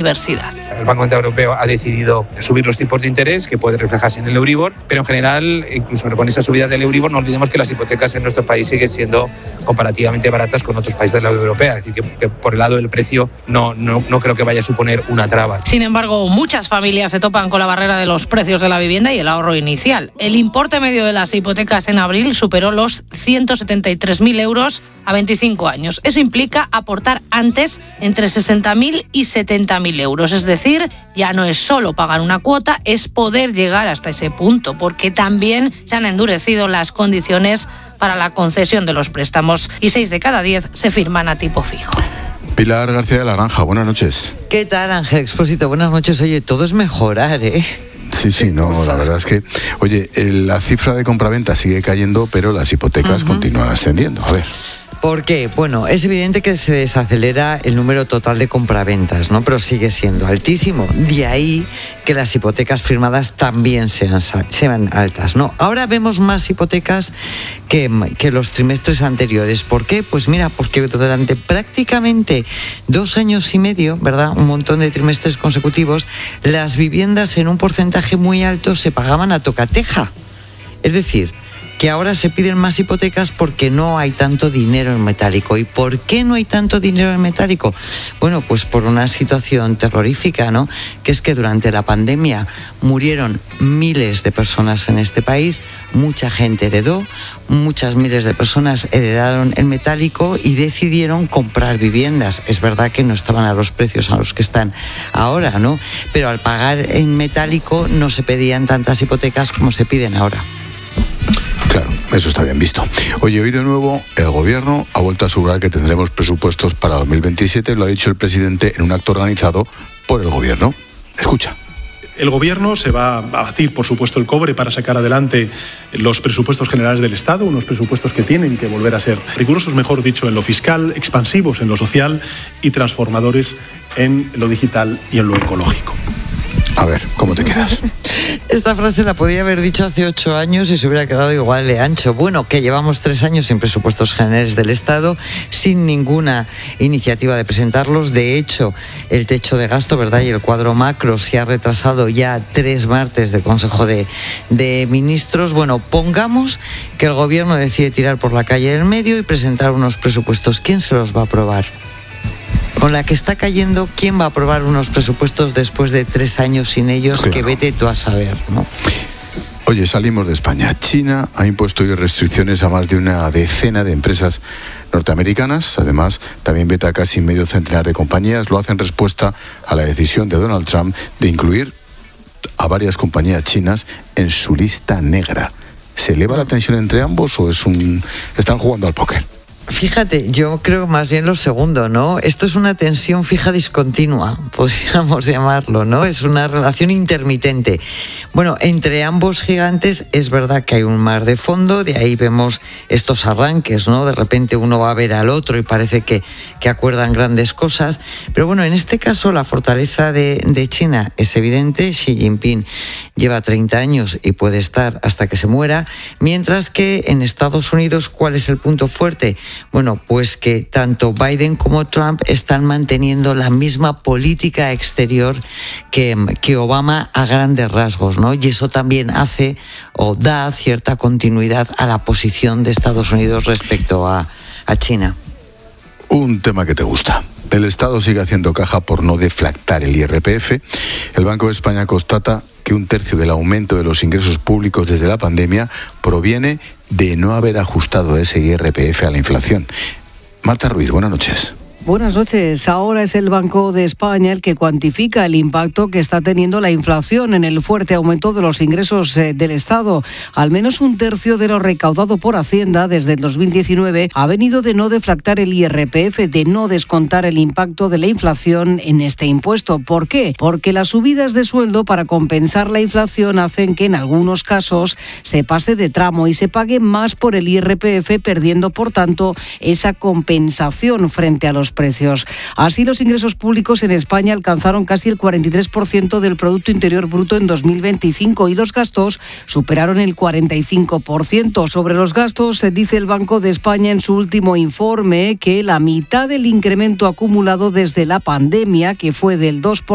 adversidad. El Banco Central Europeo ha decidido subir los tipos de interés, que puede reflejarse en el Euribor, pero en general, incluso con esa subida del Euribor, no olvidemos que las hipotecas en nuestro país siguen siendo comparativamente baratas con otros países de la Unión Europea. Es decir, que por el lado del precio no creo que vaya a suponer una traba. Sin embargo, muchas familias se topan con la barrera de los precios de la vivienda y el ahorro inicial. El importe medio de las hipotecas en abril superó los 173.000 euros a 25 años. Eso implica aportar antes entre 60.000 y 70.000 euros. Es decir, ya no es solo pagar una cuota, es poder llegar hasta ese punto, porque también se han endurecido las condiciones para la concesión de los préstamos y 6 de cada 10 se firman a tipo fijo. Pilar García de la Granja, buenas noches. ¿Qué tal, Ángel Expósito? Buenas noches. Oye, todo es mejorar, ¿eh? Sí, no, la verdad es que, oye, la cifra de compraventa sigue cayendo, pero las hipotecas continúan ascendiendo. A ver. ¿Por qué? Bueno, es evidente que se desacelera el número total de compraventas, ¿no? Pero sigue siendo altísimo. De ahí que las hipotecas firmadas también sean altas, ¿no? Ahora vemos más hipotecas que los trimestres anteriores. ¿Por qué? Pues mira, porque durante prácticamente 2 años y medio, ¿verdad? Un montón de trimestres consecutivos, las viviendas en un porcentaje muy alto se pagaban a tocateja. Es decir, que ahora se piden más hipotecas porque no hay tanto dinero en metálico. ¿Y por qué no hay tanto dinero en metálico? Bueno, pues por una situación terrorífica, ¿no? Que es que durante la pandemia murieron miles de personas en este país, mucha gente heredó, muchas miles de personas heredaron el metálico y decidieron comprar viviendas. Es verdad que no estaban a los precios a los que están ahora, ¿no? Pero al pagar en metálico no se pedían tantas hipotecas como se piden ahora. Claro, eso está bien visto. Oye, hoy de nuevo el Gobierno ha vuelto a asegurar que tendremos presupuestos para 2027, lo ha dicho el presidente en un acto organizado por el Gobierno. Escucha. El Gobierno se va a batir, por supuesto, el cobre para sacar adelante los presupuestos generales del Estado, unos presupuestos que tienen que volver a ser rigurosos, mejor dicho, en lo fiscal, expansivos en lo social y transformadores en lo digital y en lo ecológico. A ver, ¿cómo te quedas? Esta frase la podía haber dicho hace 8 años y se hubiera quedado igual de ancho. Bueno, que llevamos 3 años sin presupuestos generales del Estado, sin ninguna iniciativa de presentarlos. De hecho, el techo de gasto, ¿verdad? Y el cuadro macro se ha retrasado ya 3 martes de Consejo de Ministros. Bueno, pongamos que el Gobierno decide tirar por la calle del medio y presentar unos presupuestos. ¿Quién se los va a aprobar? Con la que está cayendo, ¿quién va a aprobar unos presupuestos después de 3 años sin ellos? Claro. Que vete tú a saber, ¿no? Oye, salimos de España. China ha impuesto hoy restricciones a más de una decena de empresas norteamericanas. Además, también veta a casi medio centenar de compañías. Lo hace en respuesta a la decisión de Donald Trump de incluir a varias compañías chinas en su lista negra. ¿Se eleva la tensión entre ambos o están jugando al póker? Fíjate, yo creo más bien lo segundo, ¿no? Esto es una tensión fija discontinua, podríamos llamarlo, ¿no? Es una relación intermitente. Bueno, entre ambos gigantes es verdad que hay un mar de fondo, de ahí vemos estos arranques, ¿no? De repente uno va a ver al otro y parece que acuerdan grandes cosas. Pero bueno, en este caso la fortaleza de China es evidente. Xi Jinping lleva 30 años y puede estar hasta que se muera, mientras que en Estados Unidos, ¿cuál es el punto fuerte? Bueno, pues que tanto Biden como Trump están manteniendo la misma política exterior que Obama a grandes rasgos, ¿no? Y eso también hace o da cierta continuidad a la posición de Estados Unidos respecto a China. Un tema que te gusta. El Estado sigue haciendo caja por no deflactar el IRPF. El Banco de España constata que 1/3 del aumento de los ingresos públicos desde la pandemia proviene de no haber ajustado ese IRPF a la inflación. Marta Ruiz, buenas noches. Buenas noches. Ahora es el Banco de España el que cuantifica el impacto que está teniendo la inflación en el fuerte aumento de los ingresos del Estado. Al menos 1/3 de lo recaudado por Hacienda desde el 2019 ha venido de no deflactar el IRPF, de no descontar el impacto de la inflación en este impuesto. ¿Por qué? Porque las subidas de sueldo para compensar la inflación hacen que en algunos casos se pase de tramo y se pague más por el IRPF, perdiendo por tanto esa compensación frente a los precios. Así, los ingresos públicos en España alcanzaron casi el 43% del Producto Interior Bruto en 2025 y los gastos superaron el 45%. Sobre los gastos, dice el Banco de España en su último informe que la mitad del incremento acumulado desde la pandemia, que fue del 2%,